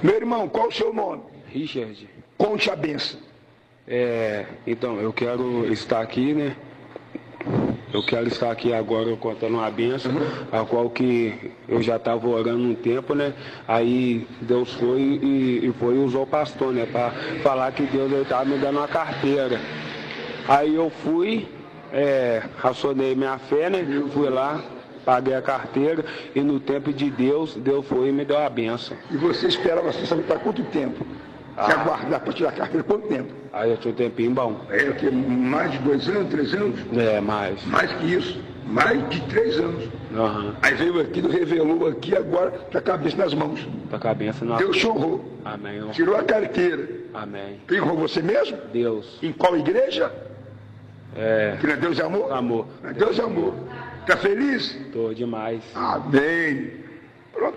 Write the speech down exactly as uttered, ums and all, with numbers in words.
Meu irmão, qual o seu nome? Richard. Conte a benção. É, então, eu quero estar aqui, né? Eu quero estar aqui agora contando uma bênção, uhum. a qual que eu já estava orando um tempo, né? Aí Deus foi e, e foi e usou o pastor, né? Para falar que Deus estava me dando uma carteira. Aí eu fui, é, racionei minha fé, né? Fui lá, paguei a carteira e no tempo de Deus, Deus foi e me deu a bênção. E você esperava, você sabe para quanto tempo? Ah. Se aguardar para tirar a carteira, quanto tempo? Aí eu tinha um tempinho bom. É o que? Mais de dois anos, três anos? É, mais. Mais que isso. Mais de três anos. Uhum. Aí veio aqui, revelou aqui, agora tá a cabeça nas mãos. Tá a cabeça nas mãos. Deus te honrou. Amém. Tirou a carteira. Amém. Quem honrou você mesmo? Deus. Em qual igreja? É. Que não é Deus é amor? Amor. Deus é amor. Tá feliz? Tô demais. Amém.